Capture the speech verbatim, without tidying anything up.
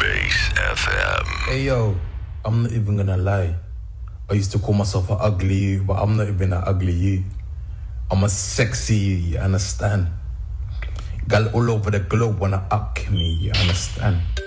Bass F M. Hey yo, I'm not even gonna lie. I used to call myself an ugly you, but I'm not even an ugly you. I'm a sexy you, you understand? Girl all over the globe wanna up me, you understand?